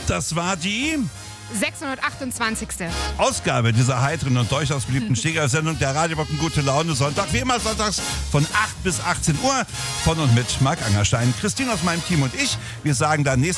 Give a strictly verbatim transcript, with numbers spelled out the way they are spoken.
Das war die sechshundertachtundzwanzigste Ausgabe dieser heiteren und durchaus beliebten Stegreif-Sendung der Radiobocken Gute Laune Sonntag. Wie immer sonntags von acht bis achtzehn Uhr von und mit Marc Angerstein, Christine aus meinem Team und ich. Wir sagen dann nächste